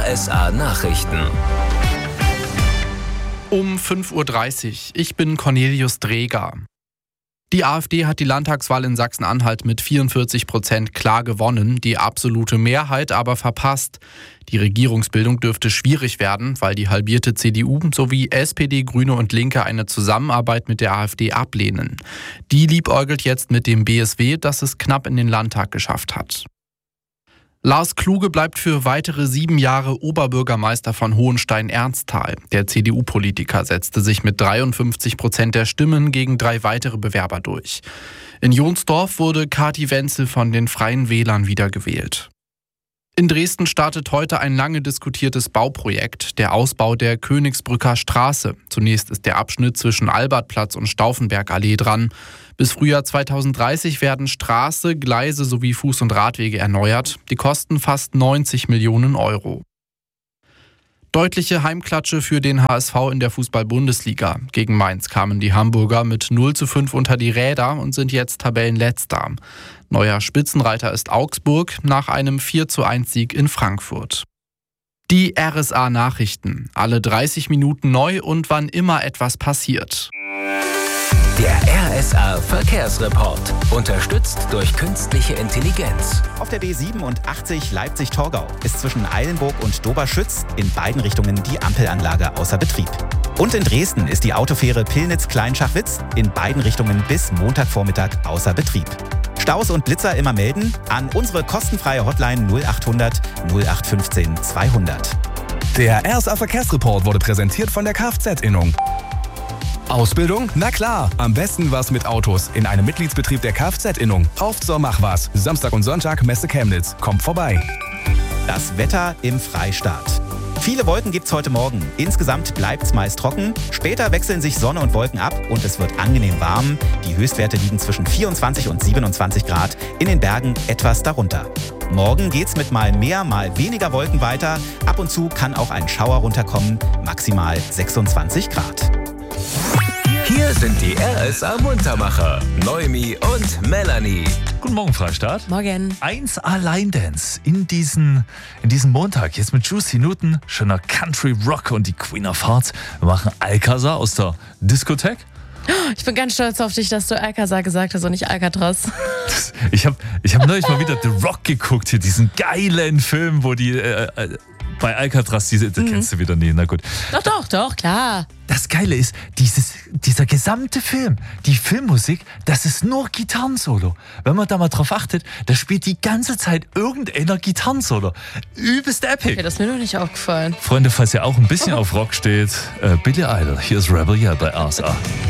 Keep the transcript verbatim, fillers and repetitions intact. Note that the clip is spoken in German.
S A-Nachrichten. Um fünf Uhr dreißig. Ich bin Cornelius Dreger. Die AfD hat die Landtagswahl in Sachsen-Anhalt mit vierundvierzig Prozent klar gewonnen, die absolute Mehrheit aber verpasst. Die Regierungsbildung dürfte schwierig werden, weil die halbierte C D U sowie S P D, Grüne und Linke eine Zusammenarbeit mit der AfD ablehnen. Die liebäugelt jetzt mit dem B S W, das es knapp in den Landtag geschafft hat. Lars Kluge bleibt für weitere sieben Jahre Oberbürgermeister von Hohenstein-Ernsthal. Der C D U-Politiker setzte sich mit dreiundfünfzig Prozent der Stimmen gegen drei weitere Bewerber durch. In Jonsdorf wurde Kati Wenzel von den Freien Wählern wiedergewählt. In Dresden startet heute ein lange diskutiertes Bauprojekt, der Ausbau der Königsbrücker Straße. Zunächst ist der Abschnitt zwischen Albertplatz und Stauffenbergallee dran. Bis Frühjahr zweitausenddreißig werden Straße, Gleise sowie Fuß- und Radwege erneuert. Die kosten fast neunzig Millionen Euro. Deutliche Heimklatsche für den H S V in der Fußball-Bundesliga. Gegen Mainz kamen die Hamburger mit null zu fünf unter die Räder und sind jetzt Tabellenletzter. Neuer Spitzenreiter ist Augsburg nach einem vier zu eins Sieg in Frankfurt. Die R S A-Nachrichten. Alle dreißig Minuten neu und wann immer etwas passiert. Der R S A-Verkehrsreport. Unterstützt durch künstliche Intelligenz. Auf der B siebenundachtzig Leipzig-Torgau ist zwischen Eilenburg und Doberschütz in beiden Richtungen die Ampelanlage außer Betrieb. Und in Dresden ist die Autofähre Pillnitz-Kleinschachwitz in beiden Richtungen bis Montagvormittag außer Betrieb. Staus und Blitzer immer melden an unsere kostenfreie Hotline null achthundert null acht fünfzehn zweihundert. Der R S A-Verkehrsreport wurde präsentiert von der Kfz-Innung. Ausbildung? Na klar, am besten was mit Autos in einem Mitgliedsbetrieb der Kfz-Innung. Auf zur Mach was. Samstag und Sonntag Messe Chemnitz. Kommt vorbei. Das Wetter im Freistaat. Viele Wolken gibt's heute Morgen. Insgesamt bleibt's meist trocken. Später wechseln sich Sonne und Wolken ab und es wird angenehm warm. Die Höchstwerte liegen zwischen vierundzwanzig und siebenundzwanzig Grad, in den Bergen etwas darunter. Morgen geht's mit mal mehr, mal weniger Wolken weiter. Ab und zu kann auch ein Schauer runterkommen, maximal sechsundzwanzig Grad. Hier sind die R S A-Muntermacher, Noemi und Melanie. Guten Morgen, Freistaat. Morgen. eins A Line Dance in diesen, in diesem Montag. Jetzt mit Juicy Newton, schöner Country Rock und die Queen of Hearts. Wir machen Alcazar aus der Diskothek. Ich bin ganz stolz auf dich, dass du Alcazar gesagt hast und nicht Alcatraz. Das, ich habe ich hab neulich mal wieder The Rock geguckt, hier diesen geilen Film, wo die äh, äh, bei Alcatraz, diese, das mhm. kennst du wieder nie, na gut. Doch, doch, doch, klar. Das Geile ist, dieses, dieser gesamte Film, die Filmmusik, das ist nur Gitarrensolo. Wenn man da mal drauf achtet, da spielt die ganze Zeit irgendeiner Gitarrensolo. Übelst epic. Okay, das ist mir noch nicht aufgefallen. Freunde, falls ihr auch ein bisschen auf Rock steht, äh, Billy Idol, hier ist Rebel Yeah bei R S A.